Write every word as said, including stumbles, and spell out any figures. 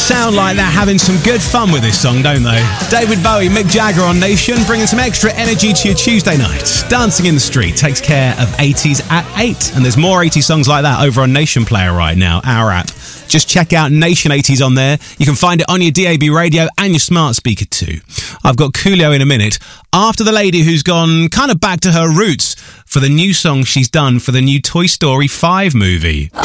sound like they're having some good fun with this song, don't they? David Bowie, Mick Jagger on Nation, bringing some extra energy to your Tuesday night. Dancing in the Street takes care of eighties at eight. And there's more eighties songs like that over on Nation Player right now, our app. Just check out Nation eighties on there. You can find it on your D A B radio and your smart speaker too. I've got Coolio in a minute. After the lady who's gone kind of back to her roots for the new song she's done for the new Toy Story five movie.